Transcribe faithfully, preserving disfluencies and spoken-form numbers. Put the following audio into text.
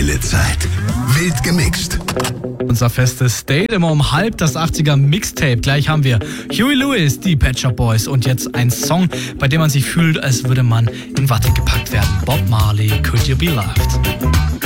Stille Zeit. Wild gemixt. Unser festes Date immer um halb, das achtziger Mixtape. Gleich haben wir Huey Lewis, die Pet Shop Boys und jetzt ein Song, bei dem man sich fühlt, als würde man in Watte gepackt werden. Bob Marley, Could You Be Loved?